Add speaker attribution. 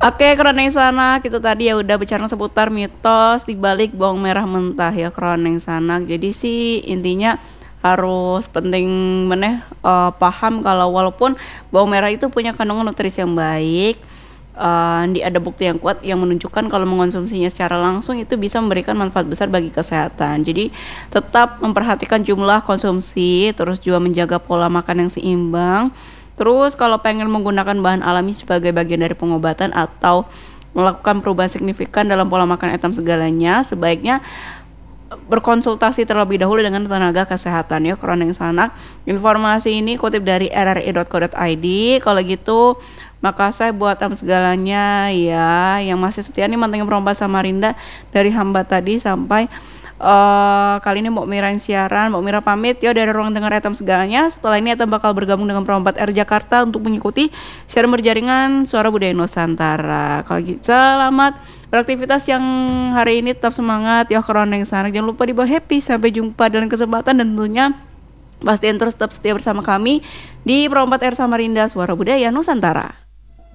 Speaker 1: Oke, Kroneng Sanak, itu tadi ya udah bicara seputar mitos di balik bawang merah mentah ya Kroneng Sanak. Jadi sih intinya harus penting paham kalau walaupun bawang merah itu punya kandungan nutrisi yang baik, ada bukti yang kuat yang menunjukkan kalau mengonsumsinya secara langsung itu bisa memberikan manfaat besar bagi kesehatan. Jadi tetap memperhatikan jumlah konsumsi, terus juga menjaga pola makan yang seimbang. Terus kalau pengen menggunakan bahan alami sebagai bagian dari pengobatan atau melakukan perubahan signifikan dalam pola makan etam segalanya, sebaiknya berkonsultasi terlebih dahulu dengan tenaga kesehatan ya Kroneng Sanak. Informasi ini kutip dari rri.co.id. Kalau gitu maka saya buat segalanya ya, yang masih setia nih mantengin Perompak Samarinda dari hamba tadi sampai kali ini Mbak Mira yang siaran. Mbak Mira pamit ya dari ruang dengar Etam segalanya. Setelah ini Etam bakal bergabung dengan Perompak R Jakarta untuk mengikuti siaran berjaringan Suara Budaya Nusantara. Kalau gitu selamat beraktivitas yang hari ini, tetap semangat ya Kroneng Sanak. Jangan lupa dibawa happy. Sampai jumpa dalam kesempatan dan tentunya pastiin terus tetap setia bersama kami di Perompak R Samarinda Suara Budaya Nusantara.